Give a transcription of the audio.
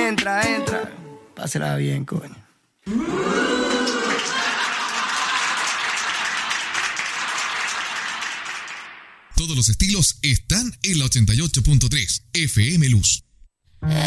entra. Pásela bien, coño. Todos los estilos están en la 88.3 FM Luz.